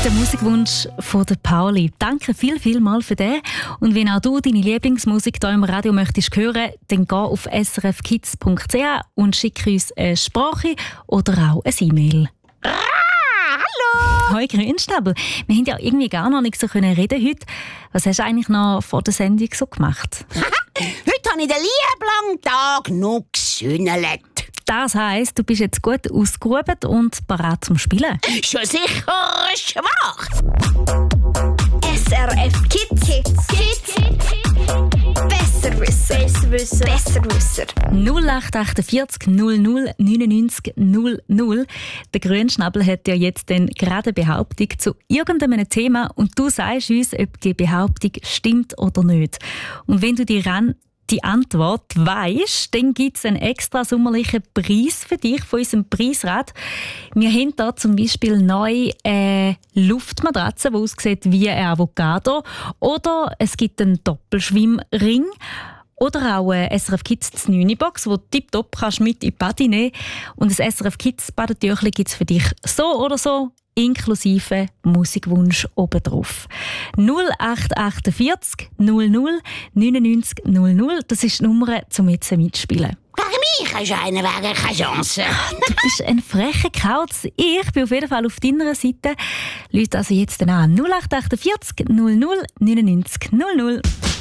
der Musikwunsch von der Pauli. Danke viel mal für den. Und wenn auch du deine Lieblingsmusik hier im Radio möchtest hören, dann geh auf srfkids.ch und schick uns eine Sprache oder auch eine E-Mail. Hallo! Hoi Grünschnabel. Wir haben ja irgendwie gar noch nicht so reden heute. Was hast du eigentlich noch vor der Sendung so gemacht? Heute habe ich den lieben Tag noch gesühnelt. Das heisst, du bist jetzt gut ausgeruht und bereit zum Spielen. Schon sicher schwach. SRF Kids. Besserwisser. 0848 00 99 00. Der Grünschnabel hat ja jetzt dann gerade eine Behauptung zu irgendeinem Thema und du sagst uns, ob die Behauptung stimmt oder nicht. Und wenn du die Antwort weisst, dann gibt es einen extra sommerlichen Preis für dich von unserem Preisrad. Wir haben hier zum Beispiel neu eine Luftmatratze, die aussieht wie ein Avocado. Oder es gibt einen Doppelschwimmring. Oder auch eine SRF Kids 9-Box, die du tipptopp mit in die Body nehmen kannst. Und ein SRF Kids Badetüchlein gibt es für dich so oder so, inklusive Musikwunsch obendrauf. 0848 00 99 00. Das ist die Nummer, um jetzt mitzuspielen. Gegen mich hast du einen Weg, keine Chance. Du bist ein frecher Kauz. Ich bin auf jeden Fall auf deiner Seite. Leute also jetzt an 0848 00 99 00.